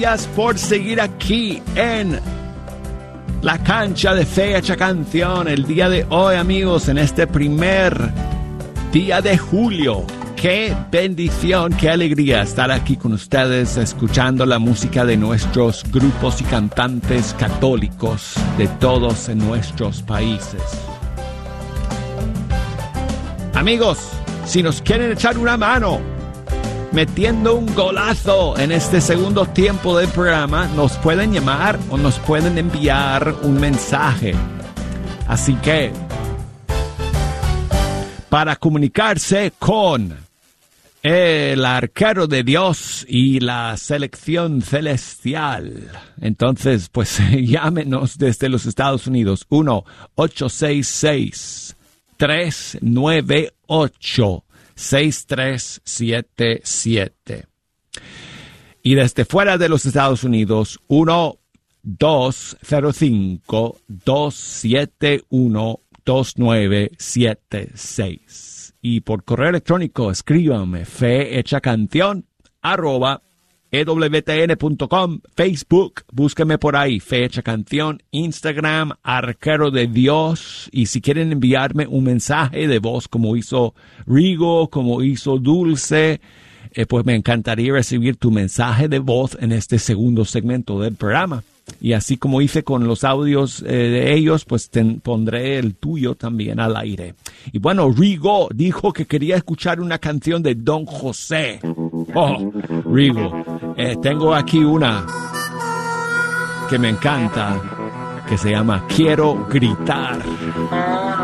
Gracias por seguir aquí en la cancha de Fecha Canción el día de hoy, amigos, en este primer día de julio. Qué bendición, qué alegría estar aquí con ustedes escuchando la música de nuestros grupos y cantantes católicos de todos en nuestros países. Amigos, si nos quieren echar una mano metiendo un golazo en este segundo tiempo del programa, nos pueden llamar o nos pueden enviar un mensaje. Así que, para comunicarse con el arquero de Dios y la selección celestial, entonces, pues llámenos desde los Estados Unidos, 1-866-398-6377. Y desde fuera de los Estados Unidos, 1-205-271-2976. Y por correo electrónico, escríbanme fehechacanción@ewtn.com, Facebook, búsquenme por ahí, Fe Hecha Canción, Instagram, Arquero de Dios. Y si quieren enviarme un mensaje de voz como hizo Rigo, como hizo Dulce, pues me encantaría recibir tu mensaje de voz en este segundo segmento del programa. Y así como hice con los audios de ellos, pues pondré el tuyo también al aire. Y bueno, Rigo dijo que quería escuchar una canción de Don José. Oh, Rigo, tengo aquí una que me encanta, que se llama Quiero Gritar.